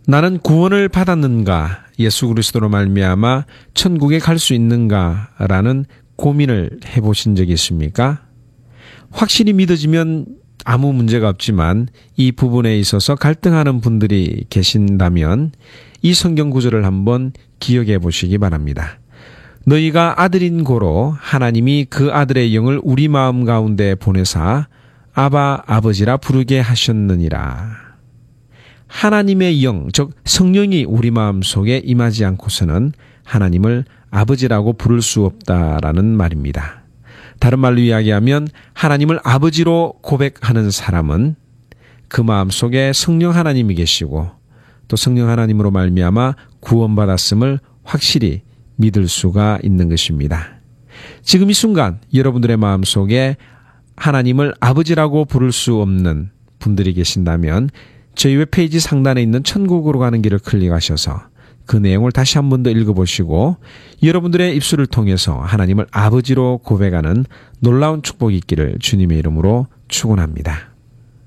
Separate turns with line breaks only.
나는 구원을 받았는가? 예수 그리스도로 말미암아 천국에 갈 수 있는가? 라는 고민을 해보신 적이 있습니까? 확실히 믿어지면 아무 문제가 없지만 이 부분에 있어서 갈등하는 분들이 계신다면 이 성경 구절을 한번 기억해 보시기 바랍니다. 너희가 아들인 고로 하나님이 그 아들의 영을 우리 마음 가운데 보내사 아바 아버지라 부르게 하셨느니라. 하나님의 영, 즉 성령이 우리 마음 속에 임하지 않고서는 하나님을 아버지라고 부를 수 없다라는 말입니다. 다른 말로 이야기하면 하나님을 아버지로 고백하는 사람은 그 마음 속에 성령 하나님이 계시고 또 성령 하나님으로 말미암아 구원받았음을 확실히 믿을 수가 있는 것입니다. 지금 이 순간 여러분들의 마음 속에 하나님을 아버지라고 부를 수 없는 분들이 계신다면 저희 웹페이지 상단에 있는 천국으로 가는 길을 클릭하셔서 그 내용을 다시 한 번 더 읽어보시고 여러분들의 입술을 통해서 하나님을 아버지로 고백하는 놀라운 축복이 있기를 주님의 이름으로 축원합니다.